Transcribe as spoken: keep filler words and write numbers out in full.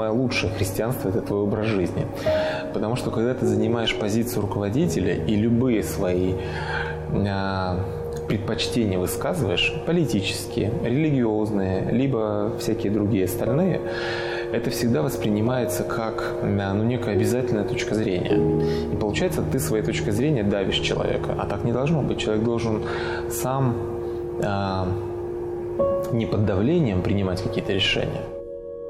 самое лучшее христианство – это твой образ жизни. Потому что когда ты занимаешь позицию руководителя и любые свои э, предпочтения высказываешь, политические, религиозные, либо всякие другие остальные, это всегда воспринимается как ну, некая обязательная точка зрения. И получается, ты своей точкой зрения давишь человека. А так не должно быть. Человек должен сам э, не под давлением принимать какие-то решения,